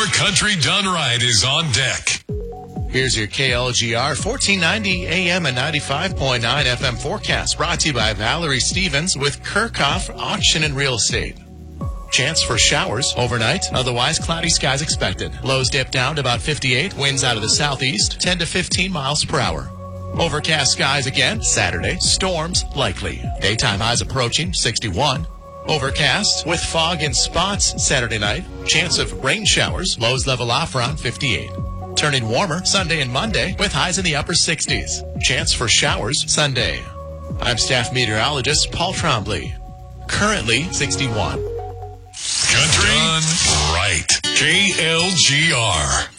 More country done right is on deck. Here's your KLGR 1490 AM and 95.9 FM forecast, brought to you by Valerie Stevens with Kirchhoff Auction and Real Estate. Chance for showers overnight, otherwise cloudy skies expected. Lows dip down to about 58, winds out of the southeast, 10 to 15 miles per hour. Overcast skies again Saturday, storms likely. Daytime highs approaching 61. Overcast with fog in spots Saturday night. Chance of rain showers, lows level off around 58. Turning warmer Sunday and Monday with highs in the upper 60s. Chance for showers Sunday. I'm staff meteorologist Paul Trombley. Currently 61. Country done right. KLGR.